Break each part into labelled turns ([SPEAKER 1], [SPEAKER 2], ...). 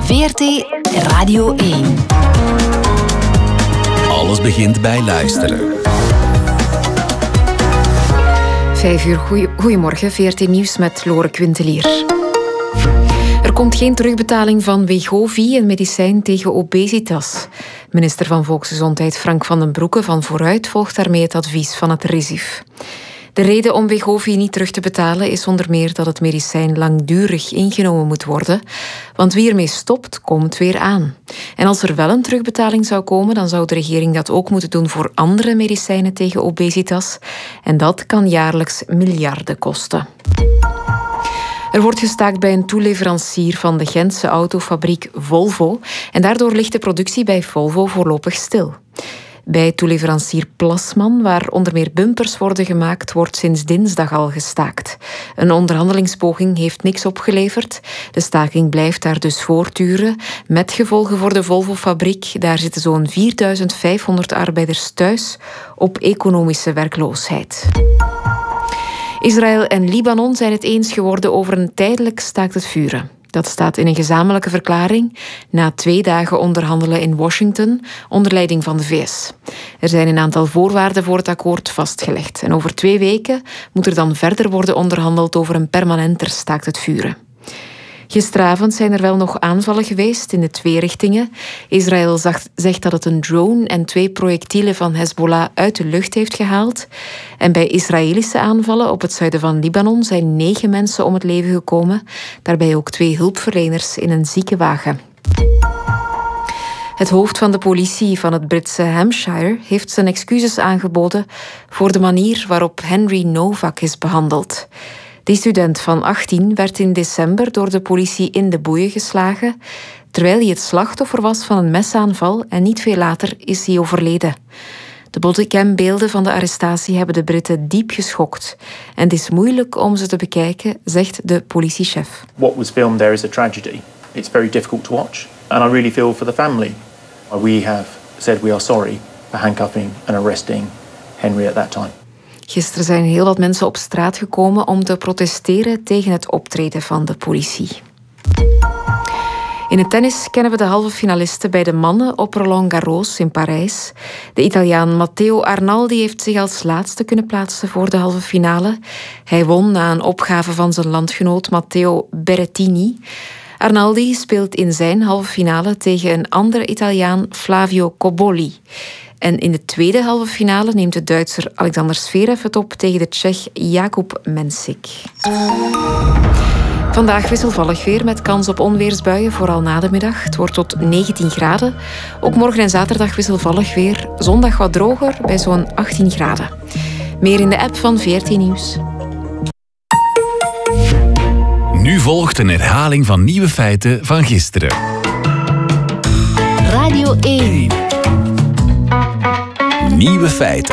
[SPEAKER 1] VRT Radio 1.
[SPEAKER 2] Alles begint bij luisteren.
[SPEAKER 3] 5 uur, goedemorgen, VRT Nieuws met Lore Quintelier. Er komt geen terugbetaling van Wegovy, een medicijn tegen obesitas. Minister van Volksgezondheid Frank van den Broeke van Vooruit volgt daarmee het advies van het RIZIF. De reden om Wegovy niet terug te betalen is onder meer dat het medicijn langdurig ingenomen moet worden. Want wie ermee stopt, komt weer aan. En als er wel een terugbetaling zou komen, dan zou de regering dat ook moeten doen voor andere medicijnen tegen obesitas. En dat kan jaarlijks miljarden kosten. Er wordt gestaakt bij een toeleverancier van de Gentse autofabriek Volvo. En daardoor ligt de productie bij Volvo voorlopig stil. Bij toeleverancier Plasman, waar onder meer bumpers worden gemaakt, wordt sinds dinsdag al gestaakt. Een onderhandelingspoging heeft niks opgeleverd. De staking blijft daar dus voortduren, met gevolgen voor de Volvo-fabriek. Daar zitten zo'n 4500 arbeiders thuis op economische werkloosheid. Israël en Libanon zijn het eens geworden over een tijdelijk staakt het vuren. Dat staat in een gezamenlijke verklaring na 2 dagen onderhandelen in Washington onder leiding van de VS. Er zijn een aantal voorwaarden voor het akkoord vastgelegd. En over 2 weken moet er dan verder worden onderhandeld over een permanenter staakt het vuren. Gisteravond zijn er wel nog aanvallen geweest in de 2 richtingen. Israël zegt dat het een drone en 2 projectielen van Hezbollah uit de lucht heeft gehaald. En bij Israëlische aanvallen op het zuiden van Libanon zijn 9 mensen om het leven gekomen. Daarbij ook 2 hulpverleners in een ziekenwagen. Het hoofd van de politie van het Britse Hampshire heeft zijn excuses aangeboden voor de manier waarop Henry Novak is behandeld. Die student van 18 werd in december door de politie in de boeien geslagen, terwijl hij het slachtoffer was van een mesaanval en niet veel later is hij overleden. De bodycam-beelden van de arrestatie hebben de Britten diep geschokt. En het is moeilijk om ze te bekijken, zegt de politiechef.
[SPEAKER 4] What was filmed there is a tragedy. It's very difficult to watch. And I really feel for the family. We have said we are sorry for handcuffing and arresting Henry at that time.
[SPEAKER 3] Gisteren zijn heel wat mensen op straat gekomen om te protesteren tegen het optreden van de politie. In het tennis kennen we de halve finalisten bij de mannen op Roland Garros in Parijs. De Italiaan Matteo Arnaldi heeft zich als laatste kunnen plaatsen voor de halve finale. Hij won na een opgave van zijn landgenoot Matteo Berrettini. Arnaldi speelt in zijn halve finale tegen een andere Italiaan, Flavio Cobolli. En in de tweede halve finale neemt de Duitser Alexander Zverev het op tegen de Tsjech Jakub Mensik. Vandaag wisselvallig weer met kans op onweersbuien, vooral na de middag. Het wordt tot 19 graden. Ook morgen en zaterdag wisselvallig weer. Zondag wat droger bij zo'n 18 graden. Meer in de app van VRT Nieuws.
[SPEAKER 2] Nu volgt een herhaling van nieuwe feiten van gisteren.
[SPEAKER 1] Radio 1.
[SPEAKER 2] Nieuwe feiten.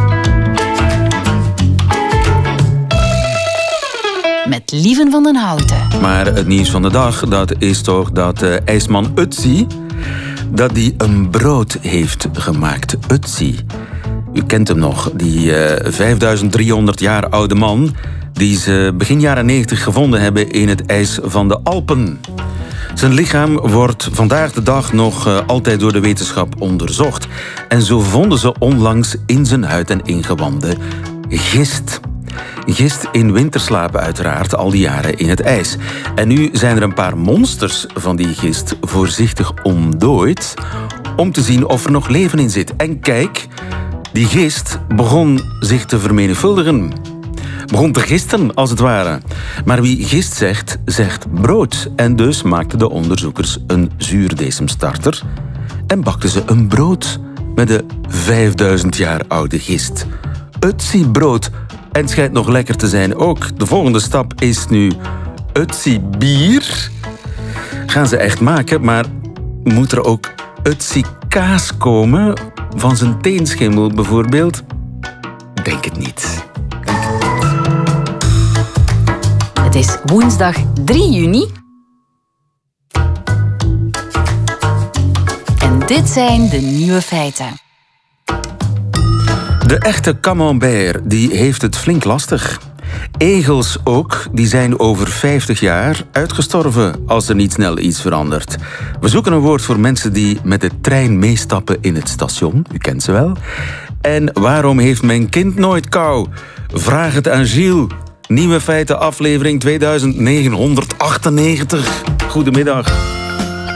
[SPEAKER 1] Met Lieven van den Houten.
[SPEAKER 5] Maar het nieuws van de dag, dat is toch dat ijsman Ötzi, dat die een brood heeft gemaakt. Ötzi. U kent hem nog, die 5300 jaar oude man die ze begin jaren 90 gevonden hebben in het ijs van de Alpen. Zijn lichaam wordt vandaag de dag nog altijd door de wetenschap onderzocht. En zo vonden ze onlangs in zijn huid en ingewanden gist. Gist in winterslapen uiteraard, al die jaren in het ijs. En nu zijn er een paar monsters van die gist voorzichtig ontdooid om te zien of er nog leven in zit. En kijk, die gist begon zich te vermenigvuldigen. Begon te gisten, als het ware. Maar wie gist zegt, zegt brood. En dus maakten de onderzoekers een zuurdesemstarter en bakten ze een brood met de 5000 jaar oude gist. Ötzi brood. En het schijnt nog lekker te zijn ook. De volgende stap is nu Ötzi bier. Gaan ze echt maken, maar moet er ook Ötzi kaas komen? Van zijn teenschimmel bijvoorbeeld? Denk het niet.
[SPEAKER 1] Het is woensdag 3 juni. En dit zijn de nieuwe feiten.
[SPEAKER 5] De echte camembert die heeft het flink lastig. Egels ook, die zijn over 50 jaar uitgestorven als er niet snel iets verandert. We zoeken een woord voor mensen die met de trein meestappen in het station. U kent ze wel. En waarom heeft mijn kind nooit kou? Vraag het aan Gilles. Nieuwe Feiten, aflevering 2998. Goedemiddag.